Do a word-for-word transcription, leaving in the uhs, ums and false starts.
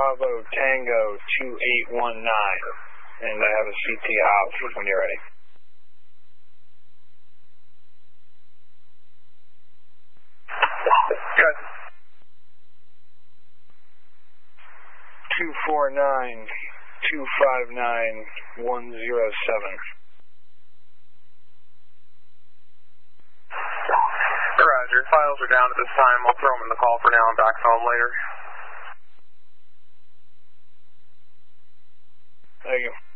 Bravo Tango two eight one nine, and I have a C T out when you're ready. Good. two four nine, two five nine, one zero seven. Roger. Files are down at this time. I'll throw them in the call for now and back home later. Thank you.